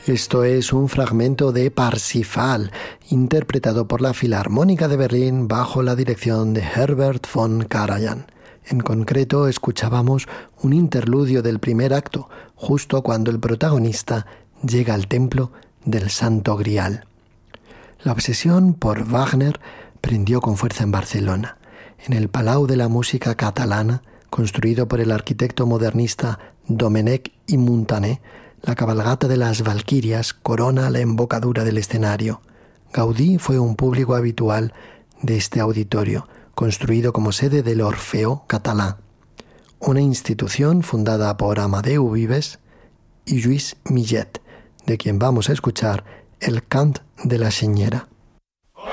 Esto es un fragmento de Parsifal, interpretado por la Filarmónica de Berlín bajo la dirección de Herbert von Karajan. En concreto, escuchábamos un interludio del primer acto, justo cuando el protagonista llega al templo del Santo Grial. La obsesión por Wagner prendió con fuerza en Barcelona. En el Palau de la Música Catalana, construido por el arquitecto modernista Domènech i Montaner, la cabalgata de las Valquirias corona la embocadura del escenario. Gaudí fue un público habitual de este auditorio, construido como sede del Orfeo Català, una institución fundada por Amadeu Vives y Lluís Millet, de quien vamos a escuchar el Cant de la Senyera.